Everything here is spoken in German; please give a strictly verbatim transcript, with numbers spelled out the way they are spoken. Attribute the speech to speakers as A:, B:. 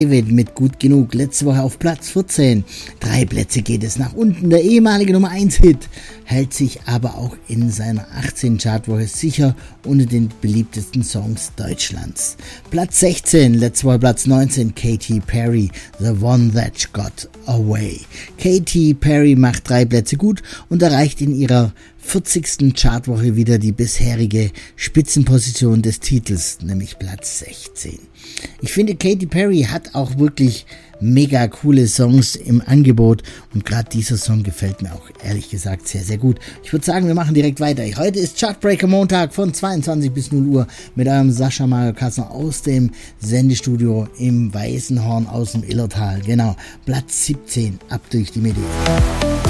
A: David mit Gut Genug, letzte Woche auf Platz vierzehn. Drei Plätze geht es nach unten. Der ehemalige Nummer eins Hit hält sich aber auch in seiner achtzehnten Chartwoche sicher unter den beliebtesten Songs Deutschlands. Platz sechzehn, letzte Woche Platz neunzehn, Katy Perry, The One That Got Away. Katy Perry macht drei Plätze gut und erreicht in ihrer vierzigsten Chartwoche wieder die bisherige Spitzenposition des Titels, nämlich Platz sechzehn. Ich finde, Katy Perry hat auch wirklich mega coole Songs im Angebot und gerade dieser Song gefällt mir auch ehrlich gesagt sehr, sehr gut. Ich würde sagen, wir machen direkt weiter. Heute ist Chartbreaker Montag von zweiundzwanzig bis null Uhr mit eurem Sascha Mario Kassner aus dem Sendestudio im Weißenhorn aus dem Illertal. Genau, Platz siebzehn, ab durch die Mitte.